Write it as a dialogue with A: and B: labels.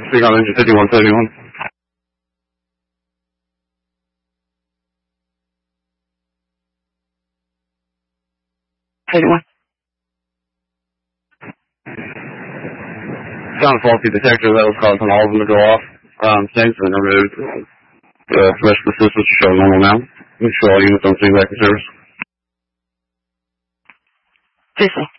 A: Speak on engine 5171.
B: 31.
A: Found a faulty detector that was causing all of them to go off. Thanks for the removed. The rest of the systems show normal now. We show all units on scene back in service.
B: Seriously.